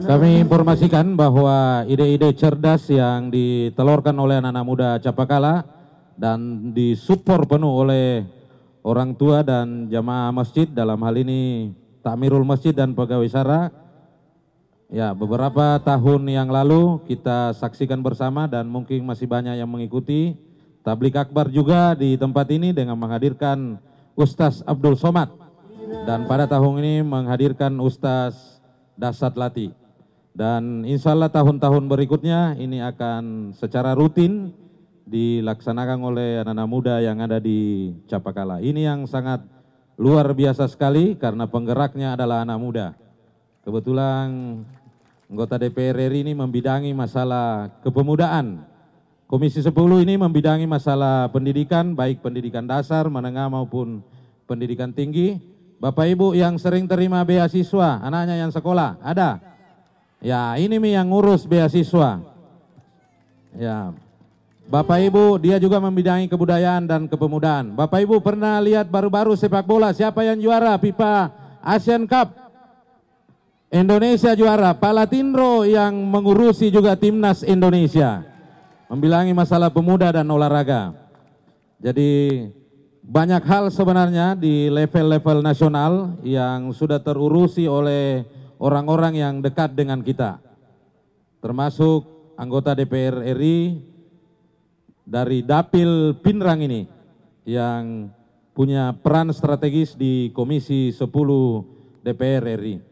Kami informasikan bahwa ide-ide cerdas yang ditelurkan oleh anak-anak muda Capakala dan disupport penuh oleh orang tua dan jamaah masjid, dalam hal ini Takmirul Masjid dan pegawai syara. Ya, beberapa tahun yang lalu kita saksikan bersama dan mungkin masih banyak yang mengikuti tablik akbar juga di tempat ini dengan menghadirkan Ustaz Abdul Somad, dan pada tahun ini menghadirkan Ustaz Dasat Lati. Dan insya Allah tahun-tahun berikutnya ini akan secara rutin dilaksanakan oleh anak-anak muda yang ada di Capakala. Ini yang sangat luar biasa sekali karena penggeraknya adalah anak muda. Kebetulan anggota DPR RI ini membidangi masalah kepemudaan. Komisi 10 ini membidangi masalah pendidikan, baik pendidikan dasar, menengah maupun pendidikan tinggi. Bapak Ibu yang sering terima beasiswa, anaknya yang sekolah, ada? Ya, ini yang ngurus beasiswa. Ya, Bapak Ibu dia juga membidangi kebudayaan dan kepemudaan. Bapak Ibu pernah lihat baru-baru sepak bola siapa yang juara FIFA Asian Cup? Indonesia juara. Pak Latindro yang mengurusi juga timnas Indonesia, membidangi masalah pemuda dan olahraga. Jadi banyak hal sebenarnya di level-level nasional yang sudah terurusi oleh orang-orang yang dekat dengan kita, termasuk anggota DPR RI dari Dapil Pinrang ini yang punya peran strategis di Komisi 10 DPR RI.